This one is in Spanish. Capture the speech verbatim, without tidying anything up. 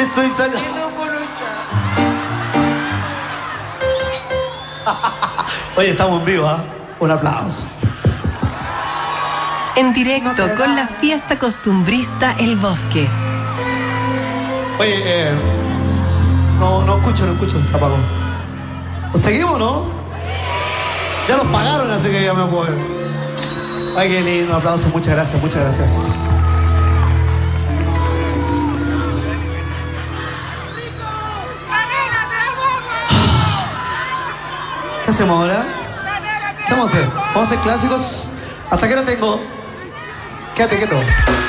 estoy sacando. Oye, estamos en vivo, ¿ah? ¿eh? Un aplauso. En directo no con la fiesta costumbrista El Bosque. Oye, eh, no, no escucho, no escucho, se apagó. ¿Seguimos, no? Ya los pagaron, así que ya me puedo ver. Ay, qué lindo, un aplauso, muchas gracias, muchas gracias. ¿Qué hacemos ahora? ¿Qué vamos a hacer? ¿Vamos a hacer clásicos? ¿Hasta qué hora tengo? Quédate quieto.